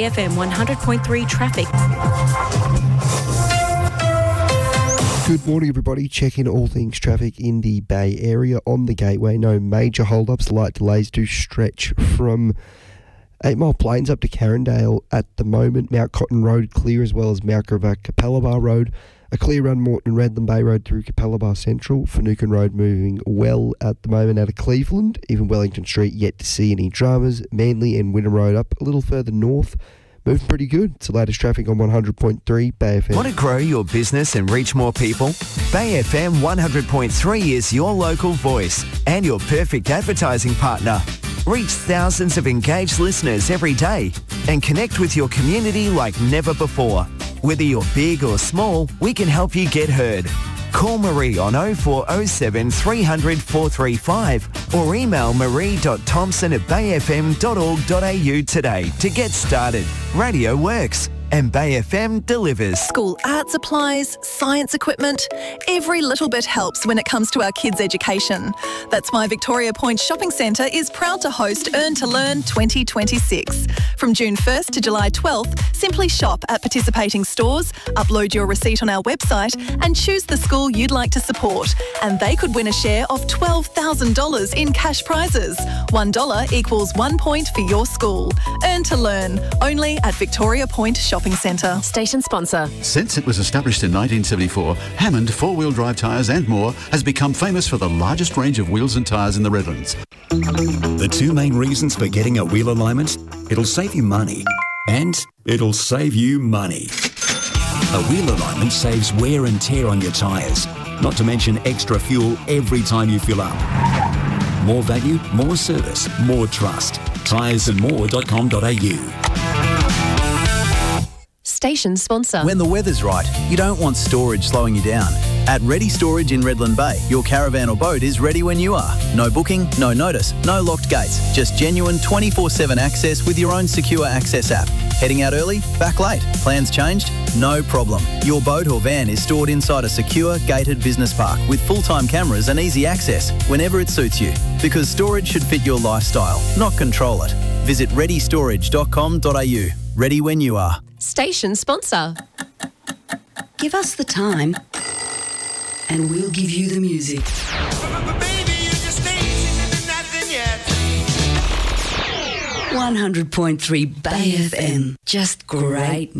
Bay FM 100.3 traffic. Good morning, everybody. Checking all things traffic in the Bay Area on the Gateway. No major hold-ups. Light delays do stretch from 8 Mile Plains up to Carindale at the moment. Mount Cotton Road clear, as well as Mount Gravatt Capella Road. A clear run Moreton Redland Bay Road through Capella Central. Finucane Road moving well at the moment out of Cleveland. Even Wellington Street yet to see any dramas. Manly and Wynnum Road up a little further north. Moving pretty good. It's the latest traffic on 100.3 Bay FM. Want to grow your business and reach more people? Bay FM 100.3 is your local voice and your perfect advertising partner. Reach thousands of engaged listeners every day and connect with your community like never before. Whether you're big or small, we can help you get heard. Call Marie on 0407 300 435 or email marie.thompson@bayfm.org.au today to get started. Radio works and Bay FM delivers. School art supplies, science equipment, every little bit helps when it comes to our kids' education. That's why Victoria Point Shopping Centre is proud to host Earn to Learn 2026. From June 1st to July 12th, simply shop at participating stores, upload your receipt on our website and choose the school you'd like to support. And they could win a share of $12,000 in cash prizes. $1 equals 1 point for your school. Earn to Learn, only at Victoria Point Shopping Centre. Station sponsor. Since it was established in 1974, Hammond four-wheel drive tyres and more has become famous for the largest range of wheels and tyres in the Redlands. The two main reasons for getting a wheel alignment: it'll save you money and it'll save you money. A wheel alignment saves wear and tear on your tyres, not to mention extra fuel every time you fill up. More value, more service, more trust. tyresandmore.com.au. Station sponsor. When the weather's right, you don't want storage slowing you down. At Ready Storage in Redland Bay, your caravan or boat is ready when you are. No booking, no notice, no locked gates. Just genuine 24/7 access with your own secure access app. Heading out early? Back late? Plans changed? No problem. Your boat or van is stored inside a secure, gated business park with full-time cameras and easy access whenever it suits you. Because storage should fit your lifestyle, not control it. Visit readystorage.com.au. Ready when you are. Station sponsor. Give us the time and we'll give you the music. 100.3 Bay FM. Just great